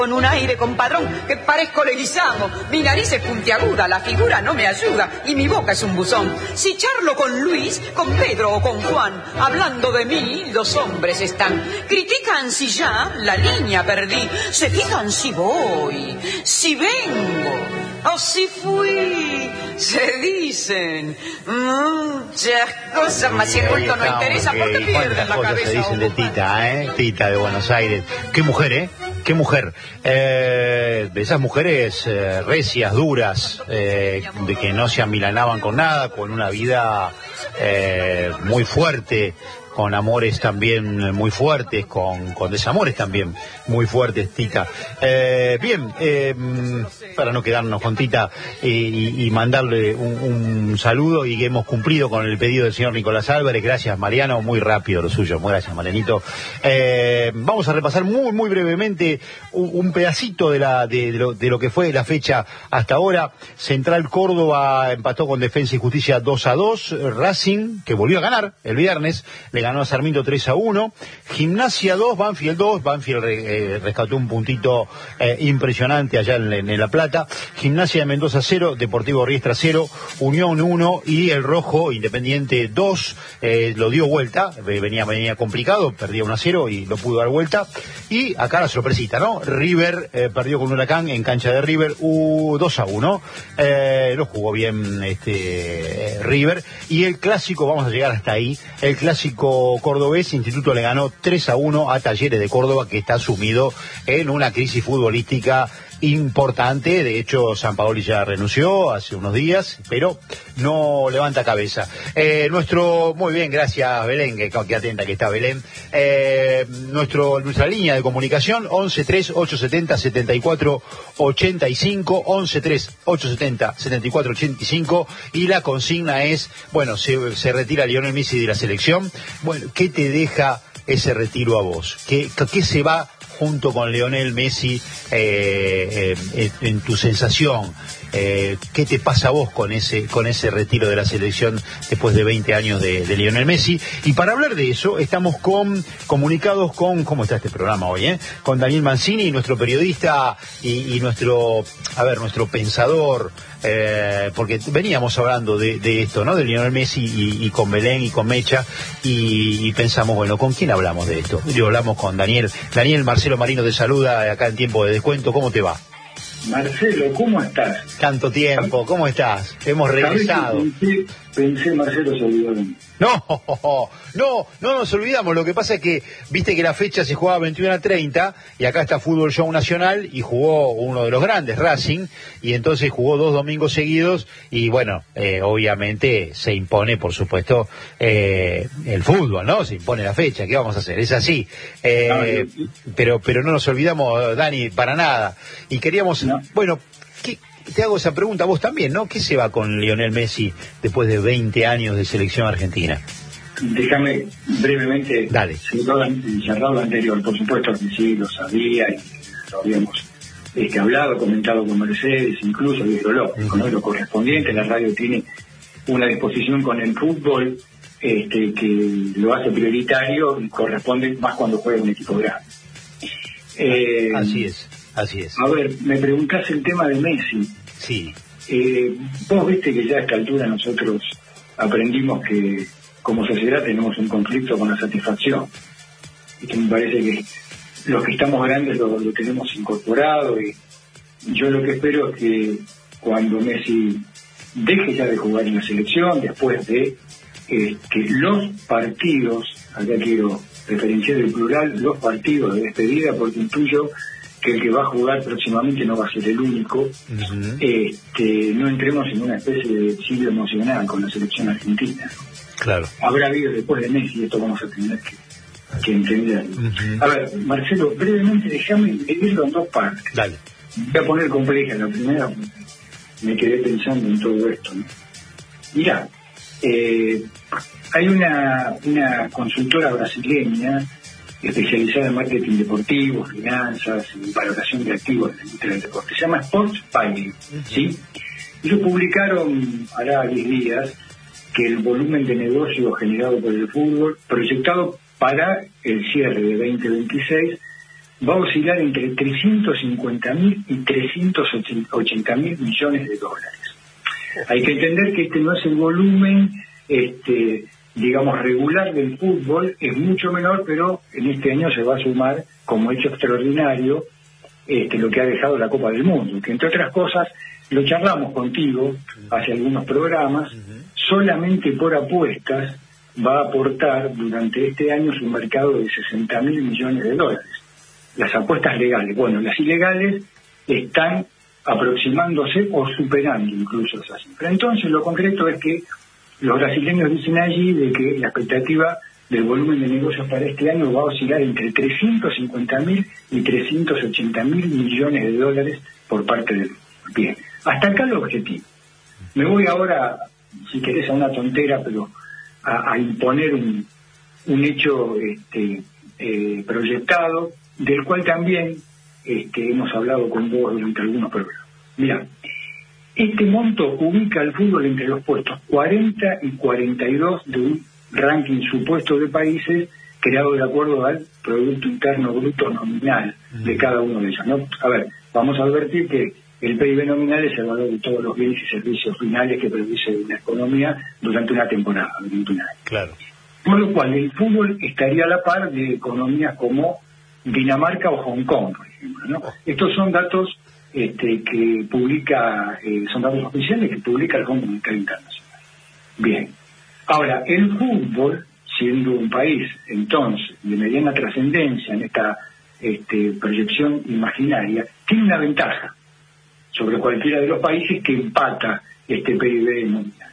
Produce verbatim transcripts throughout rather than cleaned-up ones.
Con un aire compadrón que parezco Leguizamo, mi nariz es puntiaguda, la figura no me ayuda y mi boca es un buzón. Si charlo con Luis, con Pedro o con Juan, hablando de mí los hombres están. Critican si ya la línea perdí, se fijan si voy, si vengo o si fui. Se dicen muchas cosas, mas si el vuelto no interesa, ¿por qué pierden la cabeza? Se dicen de Tita, ¿eh? Tita de Buenos Aires. Qué mujer, ¿eh? Qué mujer. Eh, de esas mujeres eh, recias, duras, eh, de que no se amilanaban con nada, con una vida eh, muy fuerte, con amores también muy fuertes, con, con desamores también muy fuertes, Tita. Eh, bien, eh, para no quedarnos con Tita eh, y, y mandarle un, un saludo, y que hemos cumplido con el pedido del señor Nicolás Álvarez. Gracias, Mariano, muy rápido lo suyo. Muy gracias, Marianito. Eh, vamos a repasar muy, muy brevemente un, un pedacito de, la, de, de, lo, de lo que fue la fecha hasta ahora. Central Córdoba empató con Defensa y Justicia dos a dos. Racing, que volvió a ganar el viernes, le ganó a Sarmiento tres a uno. Gimnasia dos, Banfield dos. Banfield eh, rescató un puntito eh, impresionante allá en, en La Plata. Gimnasia de Mendoza cero, Deportivo Riestra cero, Unión uno y el Rojo Independiente dos. Eh, lo dio vuelta, venía, venía complicado, perdía uno a cero y lo pudo dar vuelta. Y acá la sorpresita, ¿no? River eh, perdió con Huracán en cancha de River uh, dos a uno. Eh, lo jugó bien este eh, River. Y el clásico, vamos a llegar hasta ahí, el clásico cordobés, Instituto le ganó tres a uno a Talleres de Córdoba, que está sumido en una crisis futbolística importante. De hecho, Sampaoli ya renunció hace unos días, pero no levanta cabeza. Eh, nuestro, muy bien, gracias Belén, que, que atenta que está Belén. Eh, nuestro, nuestra línea de comunicación, once tres ochocientos setenta setenta y cuatro ochenta y cinco, once tres ochocientos setenta setenta y cuatro ochenta y cinco, y la consigna es, bueno, se, se retira Lionel Messi de la selección. Bueno, ¿qué te deja ese retiro a vos? ¿Qué, qué se va junto con Lionel Messi eh, eh, en tu sensación? Eh, ¿Qué te pasa a vos con ese con ese retiro de la selección después de veinte años de, de Lionel Messi? Y para hablar de eso estamos con comunicados con, ¿cómo está este programa hoy? Eh? Con Daniel Mancini, nuestro periodista y, y nuestro, a ver, nuestro pensador, eh, porque veníamos hablando de, de esto, ¿no? De Lionel Messi y, y con Belén y con Mecha, y, y pensamos, bueno, ¿con quién hablamos de esto? Y hablamos con Daniel. Daniel, Marcelo Marino te saluda acá en Tiempo de Descuento. ¿Cómo te va? Marcelo, ¿cómo estás? Tanto tiempo, ¿cómo estás? Hemos regresado. Pensé, pensé, Marcelo se olvidó de mí. No, no, no nos olvidamos. Lo que pasa es que, viste que la fecha se jugaba veintiuno a treinta, y acá está Fútbol Show Nacional, y jugó uno de los grandes, Racing, y entonces jugó dos domingos seguidos, y bueno, eh, obviamente se impone, por supuesto, eh, el fútbol, ¿no? Se impone la fecha, ¿qué vamos a hacer? Es así. Eh, no, yo... pero, pero no nos olvidamos, Dani, para nada. Y queríamos, no. bueno, ¿qué? Te hago esa pregunta a vos también, ¿no? ¿Qué se va con Lionel Messi después de veinte años de selección argentina? Déjame brevemente Dale. cerrar lo anterior. Por supuesto que sí, lo sabía y lo habíamos este, hablado, comentado con Mercedes, incluso lo lógico, ¿no? Lo correspondiente. La radio tiene una disposición con el fútbol este, que lo hace prioritario y corresponde más cuando juega un equipo grande. Eh, Así es. Así es. A ver, me preguntás el tema de Messi. Sí. Eh, vos viste que ya a esta altura nosotros aprendimos que como sociedad tenemos un conflicto con la satisfacción. Y que me parece que los que estamos grandes lo, lo tenemos incorporado, y yo lo que espero es que cuando Messi deje ya de jugar en la selección, después de eh, que los partidos, acá quiero referenciar el plural, los partidos de despedida, porque intuyo que el que va a jugar próximamente no va a ser el único, uh-huh. este, no entremos en una especie de exilio emocional con la selección argentina. Claro. Habrá habido después de Messi, esto vamos a tener que, que entender. Uh-huh. A ver, Marcelo, brevemente déjame dividirlo en dos partes. Dale. Voy a poner compleja la primera, me quedé pensando en todo esto, ¿no? Mirá, eh, hay una, una consultora brasileña especializada en marketing deportivo, finanzas y valoración de activos de la industria del deporte. Se llama Sports Pilot, ¿sí? Ellos publicaron hará diez días que el volumen de negocio generado por el fútbol, proyectado para el cierre de veinte veintiséis, va a oscilar entre trescientos cincuenta mil y trescientos ochenta mil millones de dólares. Hay que entender que este no es el volumen, este, digamos, regular del fútbol, es mucho menor, pero en este año se va a sumar como hecho extraordinario este, lo que ha dejado la Copa del Mundo, que entre otras cosas lo charlamos contigo hace algunos programas, solamente por apuestas va a aportar durante este año su mercado de sesenta mil millones de dólares. Las apuestas legales, bueno, las ilegales están aproximándose o superando incluso esa cifra. Entonces lo concreto es que los brasileños dicen allí de que la expectativa del volumen de negocios para este año va a oscilar entre trescientos cincuenta mil y trescientos ochenta mil millones de dólares por parte del bien. Hasta acá el objetivo. Me voy ahora, si querés, a una tontera, pero a, a imponer un, un hecho este, eh, proyectado, del cual también este, hemos hablado con vos durante algunos programas. Mirá, este monto ubica al fútbol entre los puestos cuarenta y cuarenta y dos de un ranking supuesto de países creado de acuerdo al Producto Interno Bruto nominal de cada uno de ellos, ¿no? A ver, vamos a advertir que el P I B nominal es el valor de todos los bienes y servicios finales que produce una economía durante una temporada, durante un año. Claro. Por lo cual, el fútbol estaría a la par de economías como Dinamarca o Hong Kong, por ejemplo, ¿no? Estos son datos este, que publica, eh, son datos oficiales que publica el Fondo Monetario Internacional. Bien. Ahora, el fútbol, siendo un país, entonces, de mediana trascendencia en esta este, proyección imaginaria, tiene una ventaja sobre cualquiera de los países que empata este P I B mundial,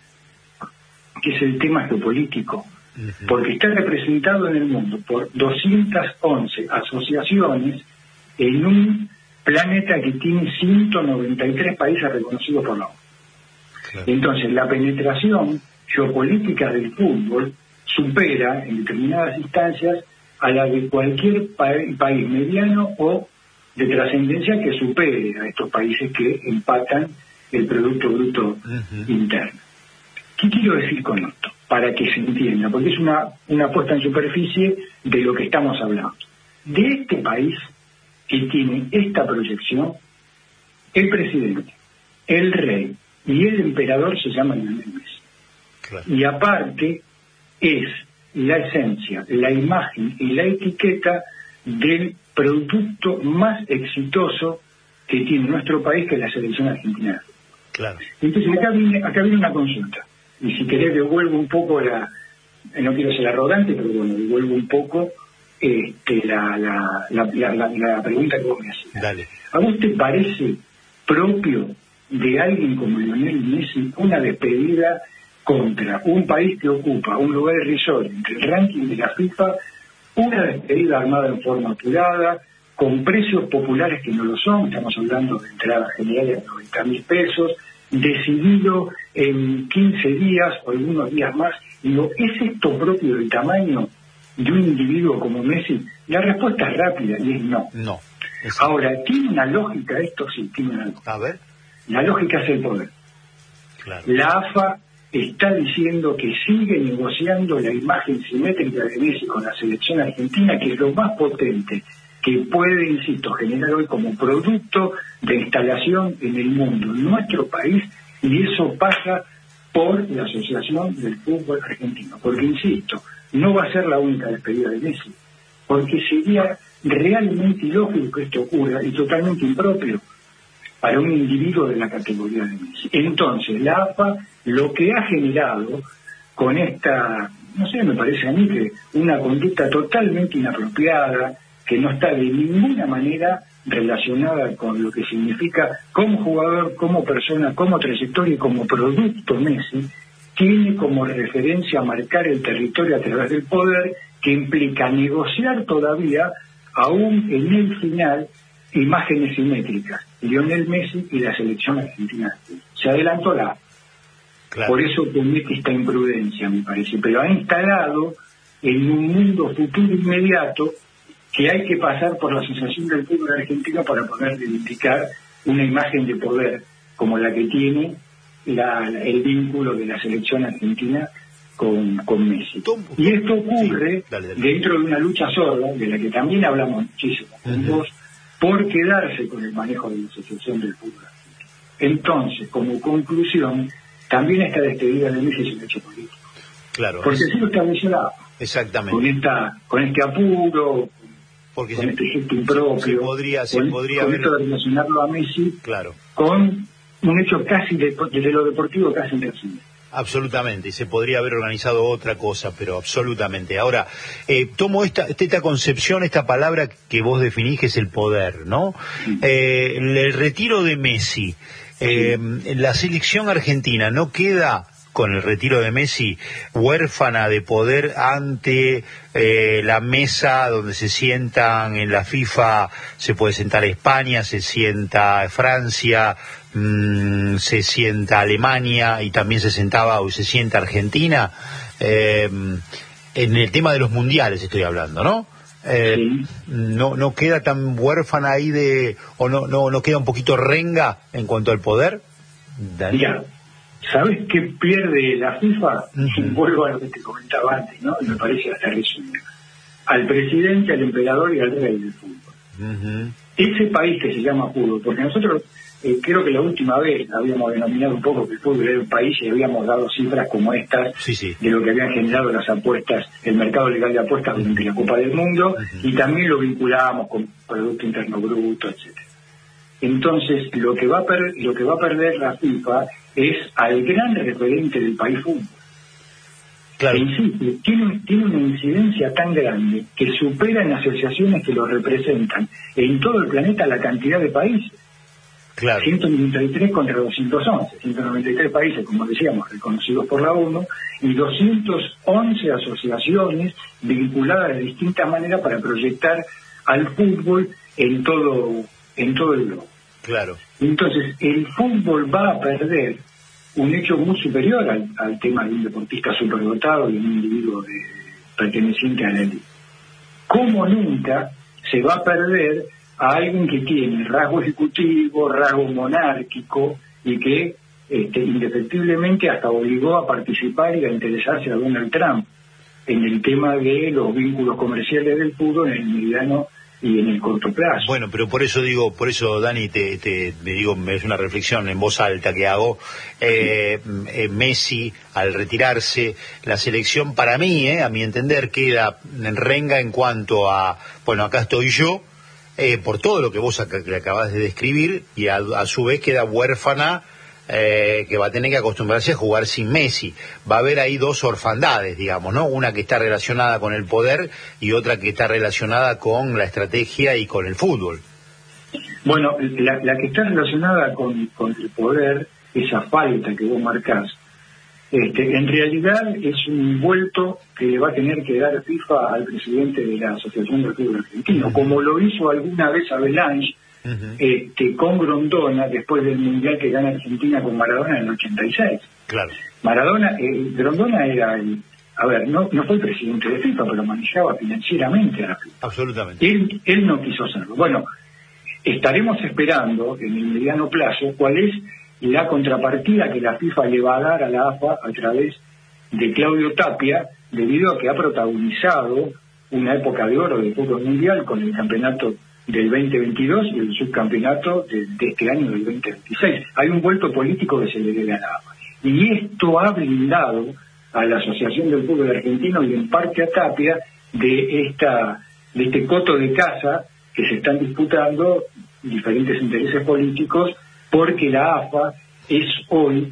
que es el tema geopolítico, porque está representado en el mundo por doscientas once asociaciones en un planeta que tiene ciento noventa y tres países reconocidos por la ONU. Claro. Entonces, la penetración geopolítica del fútbol supera en determinadas instancias a la de cualquier pa país mediano o de trascendencia que supere a estos países que empatan el Producto Bruto uh-huh. Interno. ¿Qué quiero decir con esto? Para que se entienda, porque es una, una puesta en superficie de lo que estamos hablando. De este país que tiene esta proyección, el presidente, el rey y el emperador se llaman Lionel Messi. Claro. Y aparte es la esencia, la imagen y la etiqueta del producto más exitoso que tiene nuestro país, que es la selección argentina. Claro. Entonces acá viene, acá viene una consulta. Y si querés devuelvo un poco la, no quiero ser arrogante, pero bueno, devuelvo un poco este, la, la, la, la, la, la pregunta que vos me hacías. Dale. ¿A vos te parece propio de alguien como Lionel Messi una despedida contra un país que ocupa un lugar irrisorio entre el ranking de la FIFA, una despedida armada en forma apurada, con precios populares que no lo son, estamos hablando de entradas generales de noventa mil pesos, decidido en quince días o algunos días más? Digo, ¿es esto propio del tamaño de un individuo como Messi? La respuesta es rápida y es no. No. Es... Ahora, ¿tiene una lógica esto? Sí, tiene una lógica. A ver. La lógica es el poder. Claro. La A F A está diciendo que sigue negociando la imagen simétrica de Messi con la selección argentina, que es lo más potente que puede, insisto, generar hoy como producto de instalación en el mundo, en nuestro país, y eso pasa por la Asociación del Fútbol Argentino. Porque, insisto, no va a ser la única despedida de Messi, porque sería realmente ilógico que esto ocurra y totalmente impropio para un individuo de la categoría de Messi. Entonces, la A F A lo que ha generado con esta, no sé, me parece a mí que una conducta totalmente inapropiada, que no está de ninguna manera relacionada con lo que significa como jugador, como persona, como trayectoria y como producto Messi, tiene como referencia marcar el territorio a través del poder, que implica negociar todavía, aún en el final, imágenes simétricas, Lionel Messi y la selección argentina. Se adelantó la claro. Por eso comete esta imprudencia, me parece, pero ha instalado en un mundo futuro inmediato que hay que pasar por la Asociación del Fútbol Argentino para poder reivindicar una imagen de poder como la que tiene la, el vínculo de la selección argentina con, con Messi. Y esto ocurre sí, dale, dale. dentro de una lucha sorda, de la que también hablamos muchísimo juntos, uh-huh. por quedarse con el manejo de la Asociación del Fútbol. Entonces, como conclusión, también esta despedida de Messi es un hecho político. Claro. Porque así lo estableció la A F A. Exactamente. Con, esta, con este apuro, porque con se, este gesto impropio, se podría, se con, podría con ver... esto de relacionarlo a Messi, claro. con un hecho casi de, desde lo deportivo casi imposible. Absolutamente, y se podría haber organizado otra cosa, pero absolutamente. Ahora, eh, tomo esta, esta concepción, esta palabra que vos definís, que es el poder, ¿no? Sí. Eh, el retiro de Messi, eh, sí. la selección argentina no queda, con el retiro de Messi, huérfana de poder ante eh, la mesa donde se sientan en la FIFA, se puede sentar España, se sienta Francia, mmm, se sienta Alemania y también se sentaba o se sienta Argentina, eh, en el tema de los mundiales estoy hablando, ¿no? Eh, sí. no no queda tan huérfana ahí de, o no no no queda un poquito renga en cuanto al poder. Mira, ¿sabes qué pierde la FIFA? Uh-huh. Vuelvo a lo que te comentaba antes, ¿no? Me parece hasta resumen. Al presidente, al emperador y al rey del fútbol. Uh-huh. Ese país que se llama fútbol, porque nosotros eh, creo que la última vez habíamos denominado un poco que el fútbol era un país y habíamos dado cifras como estas sí, sí. de lo que habían generado las apuestas, el mercado legal de apuestas uh-huh. durante la Copa del Mundo, uh-huh. y también lo vinculábamos con Producto Interno Bruto, etcétera. Entonces, lo que va a per- lo que va a perder la FIFA es al gran referente del país fútbol. Claro. E insisto, tiene, tiene una incidencia tan grande que supera en asociaciones que lo representan en todo el planeta la cantidad de países. Claro. ciento noventa y tres contra doscientos once, ciento noventa y tres países, como decíamos, reconocidos por la ONU, y doscientas once asociaciones vinculadas de distintas maneras para proyectar al fútbol en todo en todo el globo. Claro. Entonces, el fútbol va a perder un hecho muy superior al, al tema de un deportista superdotado y un individuo de, perteneciente a la élite. Como nunca se va a perder a alguien que tiene rasgo ejecutivo, rasgo monárquico y que este, indefectiblemente hasta obligó a participar y a interesarse a Donald Trump en el tema de los vínculos comerciales del fútbol en el mediano y en el corto plazo. Bueno, pero por eso digo, por eso Dani, te, te, te digo, es una reflexión en voz alta que hago, eh, eh, Messi al retirarse, la selección para mí, eh, a mi entender, queda en renga en cuanto a, bueno, acá estoy yo, eh, por todo lo que vos ac- que acabas de describir, y a, a su vez queda huérfana, Eh, que va a tener que acostumbrarse a jugar sin Messi. Va a haber ahí dos orfandades, digamos, ¿no? Una que está relacionada con el poder y otra que está relacionada con la estrategia y con el fútbol. Bueno, la, la que está relacionada con, con el poder, esa falta que vos marcás, este, en realidad es un vuelto que le va a tener que dar FIFA al presidente de la Asociación del Fútbol Argentino, uh-huh. como lo hizo alguna vez Avalanche, Uh-huh. Este, con Grondona después del mundial que gana Argentina con Maradona en el ochenta y seis. Claro. Maradona, eh, Grondona era el, a ver, no no fue el presidente de FIFA, pero manejaba financieramente a la FIFA. Absolutamente. Él, él no quiso hacerlo. Bueno, estaremos esperando en el mediano plazo cuál es la contrapartida que la FIFA le va a dar a la A F A a través de Claudio Tapia, debido a que ha protagonizado una época de oro del fútbol mundial con el campeonato del veinte veintidós y el subcampeonato de, de este año del veinte veintiséis. Hay un vuelto político que se le debe a la A F A. Y esto ha blindado a la Asociación del Fútbol Argentino y en parte a Tapia de esta de este coto de caza que se están disputando diferentes intereses políticos, porque la A F A es hoy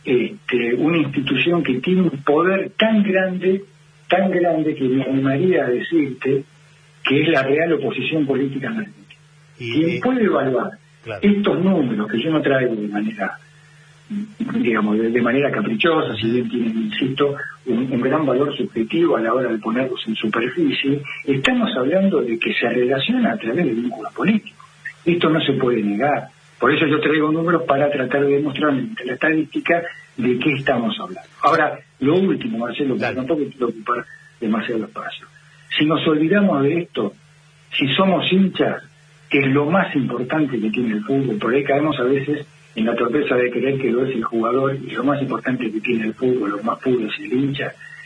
este, una institución que tiene un poder tan grande, tan grande que me animaría a decirte que es la real oposición política en Argentina. Y quien puede evaluar claro. estos números que yo no traigo de manera, digamos, de, de manera caprichosa, si bien tienen, insisto, un, un gran valor subjetivo a la hora de ponerlos en superficie, estamos hablando de que se relaciona a través de vínculos políticos. Esto no se puede negar. Por eso yo traigo números para tratar de demostrar mediante la estadística de qué estamos hablando. Ahora, lo último, Marcelo, porque tampoco quiero ocupar demasiado espacio. Si nos olvidamos de esto, si somos hinchas, que es lo más importante que tiene el fútbol, por ahí caemos a veces en la torpeza de creer que lo es el jugador, y lo más importante que tiene el fútbol, lo más puro es el hincha.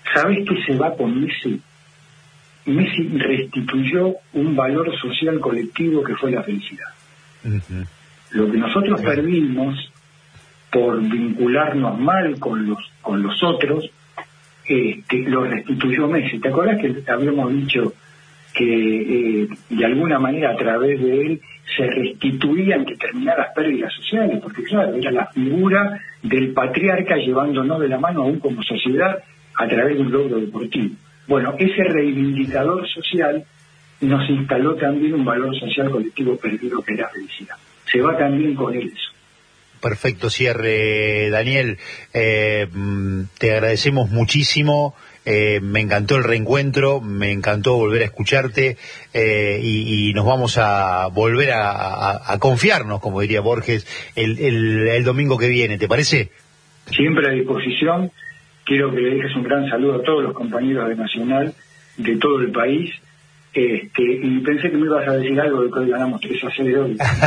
¿sabés qué se va con Messi? Messi restituyó un valor social colectivo que fue la felicidad. Uh-huh. Lo que nosotros perdimos por vincularnos mal con los con los otros, este, lo restituyó Messi. ¿Te acordás que habíamos dicho que eh, de alguna manera a través de él se restituían determinadas pérdidas sociales? Porque claro, era la figura del patriarca llevándonos de la mano aún como sociedad a través de un logro deportivo. Bueno, ese reivindicador social nos instaló también un valor social colectivo perdido que era la felicidad. Se va también con él eso. Perfecto cierre, Daniel. Eh, te agradecemos muchísimo. Eh, me encantó el reencuentro, me encantó volver a escucharte eh, y, y nos vamos a volver a, a, a confiarnos, como diría Borges, el, el, el domingo que viene. ¿Te parece? Siempre a disposición. Quiero que le dejes un gran saludo a todos los compañeros de Nacional, de todo el país. Este, y pensé que me ibas a decir algo de que hoy ganamos tres a cero.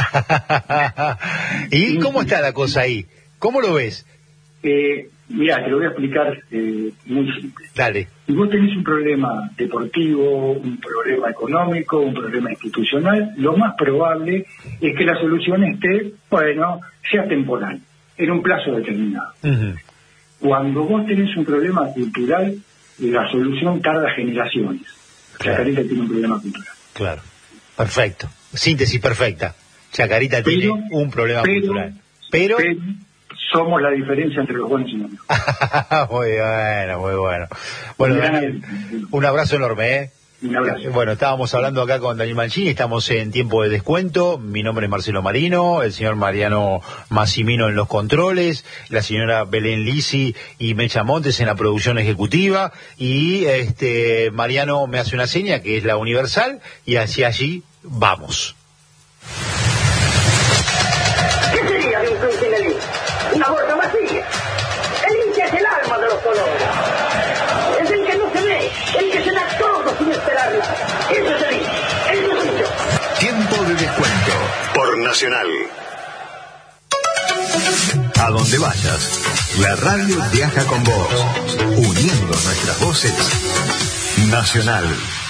¿Y cómo está la cosa ahí? ¿Cómo lo ves? Eh, mirá, te lo voy a explicar eh, muy simple. Dale. Si vos tenés un problema deportivo, un problema económico, un problema institucional, lo más probable es que la solución esté, bueno, sea temporal, en un plazo determinado. Uh-huh. Cuando vos tenés un problema cultural, la solución tarda generaciones. Claro. Chacarita tiene un problema cultural. Claro, perfecto. Síntesis perfecta. Chacarita pero, tiene un problema pero, cultural. Pero... pero somos la diferencia entre los buenos y los malos. Muy bueno, muy bueno. Bueno, Daniel, un abrazo enorme, ¿eh? Un abrazo. Bueno, estábamos hablando acá con Daniel Mancini, estamos en tiempo de descuento. Mi nombre es Marcelo Marino, el señor Mariano Massimino en los controles, la señora Belén Lisi y Mecha Montes en la producción ejecutiva, y este Mariano me hace una seña que es la universal, y hacia allí vamos. ¿Qué sería de un club sin el hincha? Una bolsa vacía. El hincha es el alma de los colores. Es el que no se ve, el que se da todo sin esperarlo. Eso es el hincha. Eso es el hincha. Tiempo de descuento por Nacional. A donde vayas, la radio viaja con vos, uniendo nuestras voces. Nacional.